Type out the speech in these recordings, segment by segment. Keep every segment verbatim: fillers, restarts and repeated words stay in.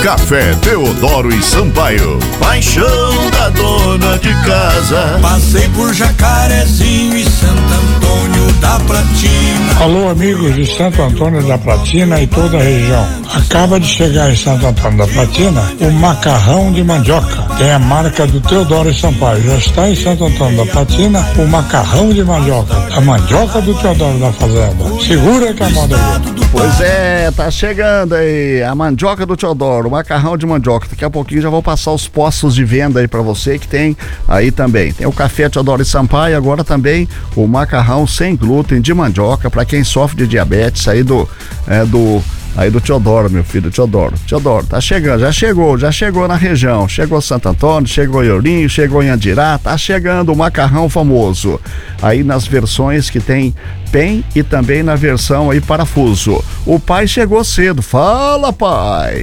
Café Teodoro e Sampaio, paixão da dona de casa. Passei por Jacarezinho e Santo Antônio da Platina. Alô, amigos de Santo Antônio da Platina e toda a região. Acaba de chegar em Santo Antônio da Platina o macarrão de mandioca. Tem a marca do Teodoro e Sampaio. Já está em Santo Antônio da Platina o macarrão de mandioca. A mandioca do Teodoro da Fazenda. Segura que a moda é. Pois é, tá chegando aí a mandioca do Teodoro, o macarrão de mandioca. Daqui a pouquinho já vou passar os postos de venda aí pra você que tem aí também. Tem o café Teodoro e Sampaio, agora também o macarrão sem glúten de mandioca pra quem sofre de diabetes aí do, é, do aí do Teodoro, meu filho, Teodoro. Teodoro, tá chegando, já chegou, já chegou na região. Chegou Santo Antônio, chegou em Ourinho, chegou em Andirá, tá chegando o macarrão famoso. Aí nas versões que tem P E M e também na versão aí parafuso. O pai chegou cedo, fala pai.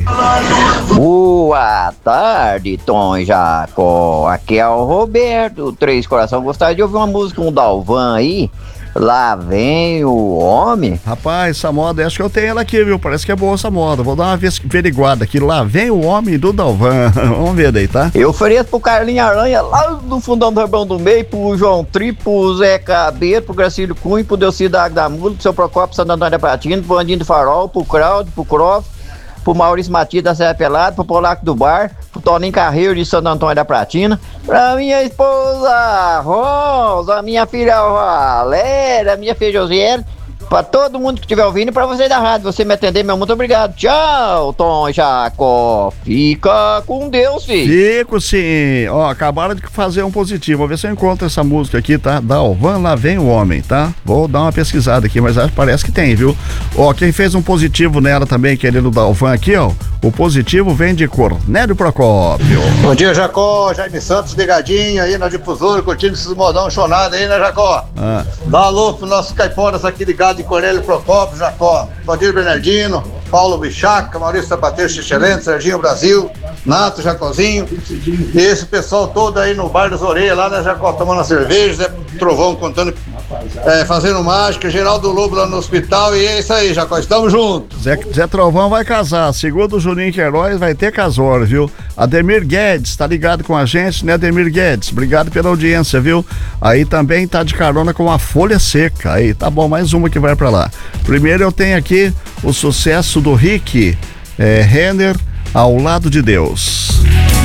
Boa tarde, Tom e Jacó. Aqui é o Roberto, Três Coração. Gostaria de ouvir uma música com um Dalvan aí. Lá vem o homem. Rapaz, essa moda, acho que eu tenho ela aqui, viu? Parece que é boa essa moda. Vou dar uma averiguada aqui. Lá vem o homem do Dalvan. Vamos ver daí, tá? Eu ofereço pro Carlinho Aranha, lá do fundão do Rebão do Meio, pro João Tri, pro Zé Cabeiro, pro Gracílio Cunha, pro Delcida Água da Mula, pro seu Procópio Santo Antônio da Platina, pro Andinho do Farol, pro Claudio, pro Croft, pro Maurício Matias da Serra Pelada, pro Polaco do Bar, pro Toninho Carreiro de Santo Antônio da Platina, pra minha esposa Rosa, minha filha Valéria, minha filha Josiane, pra todo mundo que estiver ouvindo e pra você da rádio. Você me atender, meu muito obrigado. Tchau, Tom Jacó. Fica com Deus, filho. Fico sim. Ó, acabaram de fazer um positivo. Vou ver se eu encontro essa música aqui, tá? Dalvan, lá vem o homem, tá? Vou dar uma pesquisada aqui, mas parece que tem, viu? Ó, quem fez um positivo nela também, querendo Dalvan aqui, ó. O positivo vem de Cornélio Procópio. Bom dia, Jacó. Jaime Santos ligadinho aí na difusora, curtindo esses modão chonado aí, né, Jacó? Ah. Dá um alô pro nossos caiporas aqui ligados de Cornélio Procópio, Jacó. Valdir Bernardino, Paulo Bichaca, Maurício Sapateiro, Xixelento, Serginho Brasil, Nato, Jacozinho. E esse pessoal todo aí no Bar das Orelhas, lá, né, Jacó? Tomando a cerveja, Zé Trovão contando, é, fazendo mágica, Geraldo Lobo lá no hospital. E é isso aí, Jacó. Estamos juntos. Zé, Zé Trovão vai casar. Segundo o Juninho Queiroz, vai ter casório, viu? Ademir Guedes, tá ligado com a gente, né, Ademir Guedes? Obrigado pela audiência, viu? Aí também tá de carona com a Folha Seca. Aí, tá bom, mais uma que vai pra lá. Primeiro eu tenho aqui o sucesso do Rick é, Renner, Ao Lado de Deus.